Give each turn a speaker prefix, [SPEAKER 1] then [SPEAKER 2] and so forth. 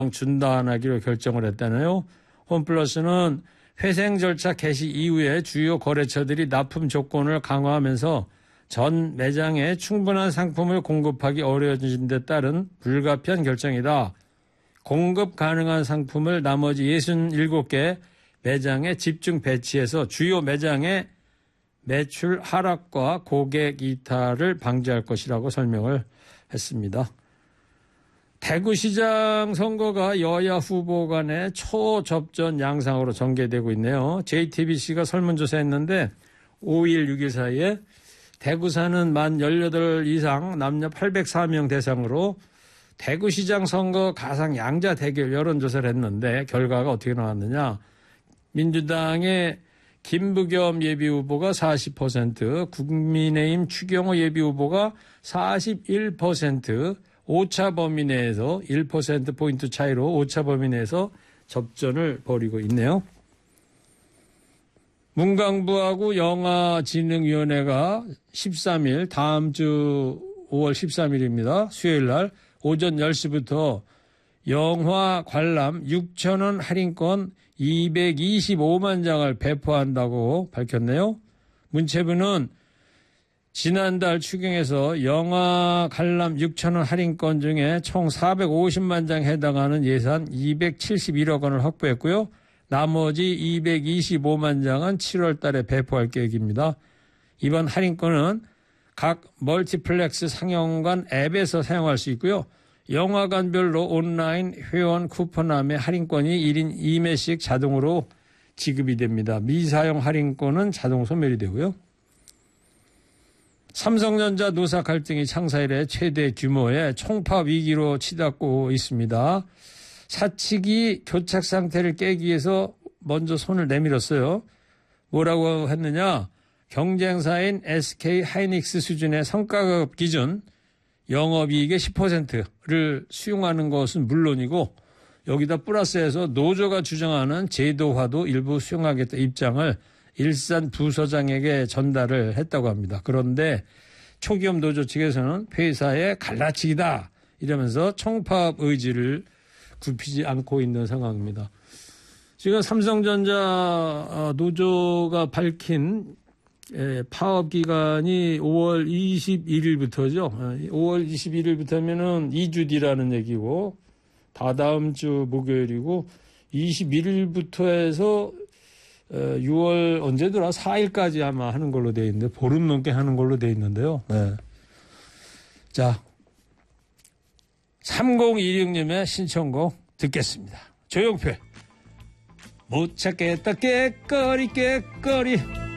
[SPEAKER 1] 중단하기로 결정을 했다네요. 홈플러스는 회생 절차 개시 이후에 주요 거래처들이 납품 조건을 강화하면서 전 매장에 충분한 상품을 공급하기 어려워진 데 따른 불가피한 결정이다. 공급 가능한 상품을 나머지 67개 매장에 집중 배치해서 주요 매장의 매출 하락과 고객 이탈을 방지할 것이라고 설명을 했습니다. 대구시장 선거가 여야 후보 간의 초접전 양상으로 전개되고 있네요. JTBC가 설문조사했는데 5일, 6일 사이에 대구 사는 만 18 이상 남녀 804명 대상으로 대구시장 선거 가상 양자 대결 여론조사를 했는데 결과가 어떻게 나왔느냐. 민주당의 김부겸 예비후보가 40%, 국민의힘 추경호 예비후보가 41%, 오차 범위 내에서 1%포인트 차이로 오차 범위 내에서 접전을 벌이고 있네요. 문광부하고 영화진흥위원회가 13일 다음 주 5월 13일입니다. 수요일 날 오전 10시부터 영화 관람 6,000원 할인권 225만 장을 배포한다고 밝혔네요. 문체부는 지난달 추경에서 영화 관람 6,000원 할인권 중에 총 450만 장에 해당하는 예산 271억 원을 확보했고요. 나머지 225만 장은 7월 달에 배포할 계획입니다. 이번 할인권은 각 멀티플렉스 상영관 앱에서 사용할 수 있고요. 영화관별로 온라인 회원 쿠폰함의 할인권이 1인 2매씩 자동으로 지급이 됩니다. 미사용 할인권은 자동 소멸이 되고요. 삼성전자 노사 갈등이 창사 이래 최대 규모의 총파 위기로 치닫고 있습니다. 사측이 교착 상태를 깨기 위해서 먼저 손을 내밀었어요. 뭐라고 했느냐. 경쟁사인 SK 하이닉스 수준의 성과급 기준 영업이익의 10%를 수용하는 것은 물론이고 여기다 플러스해서 노조가 주장하는 제도화도 일부 수용하겠다 입장을 일산 부서장에게 전달을 했다고 합니다. 그런데 초기업 노조 측에서는 회사의 갈라치기다 이러면서 총파업 의지를 굽히지 않고 있는 상황입니다. 지금 삼성전자 노조가 밝힌 파업 기간이 5월 21일부터죠. 5월 21일부터면은 2주 뒤라는 얘기고 다다음 주 목요일이고 21일부터 해서 6월 언제더라 4일까지 아마 하는 걸로 돼 있는데 보름 넘게 하는 걸로 돼 있는데요. 네. 자, 3016님의 신청곡 듣겠습니다. 조용필 못 찾겠다 깨거리 깨거리.